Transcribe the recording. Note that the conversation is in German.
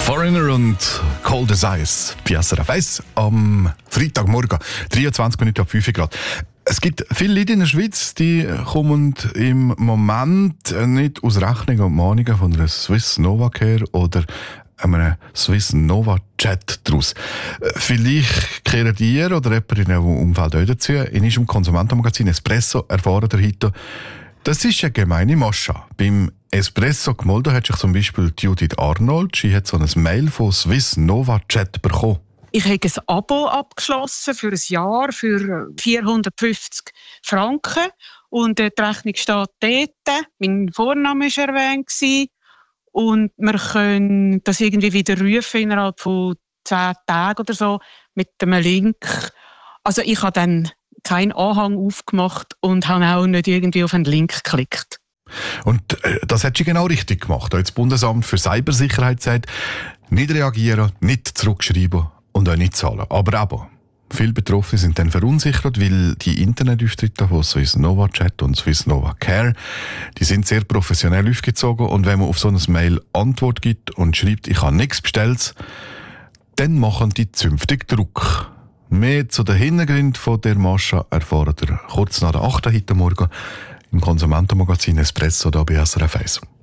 Foreigner und Cold as Ice bei SRF 1 am Freitagmorgen, 23 Minuten ab 5 Grad. Es gibt viele Leute in der Schweiz, die kommen im Moment nicht aus Rechnungen und Mahnungen von einer Swiss Novacare oder einem Swiss Nova Jet daraus. Vielleicht kehren ihr oder jemand in eurem Umfeld auch dazu. In unserem Konsumentenmagazin Espresso erfahren ihr heute, das ist eine gemeine Masche. Beim Espresso gemolden hat sich zum Beispiel Judith Arnold. Sie hat so ein Mail von Swiss Nova Jet bekommen. Ich habe ein Abo abgeschlossen für ein Jahr für 450 Franken. Und die Rechnung steht dort. Mein Vorname war erwähnt. Und wir können das irgendwie wieder rufen innerhalb von 10 Tagen oder so mit einem Link. Also ich habe dann keinen Anhang aufgemacht und habe auch nicht irgendwie auf einen Link geklickt. Und das hat sie genau richtig gemacht. Das Bundesamt für Cybersicherheit sagt, nicht reagieren, nicht zurückschreiben und auch nicht zahlen. Aber eben, viele Betroffene sind dann verunsichert, weil die Internetauftritte von Swiss Nova Chat und Swiss Nova Care, die sind sehr professionell aufgezogen, und wenn man auf so ein Mail Antwort gibt und schreibt, ich habe nichts bestellt, dann machen die zünftig Druck. Mehr zu den Hintergründen von der Masche erfahren ihr kurz nach der 8. heute Morgen im Konsumentenmagazin Espresso da bei SRF 1.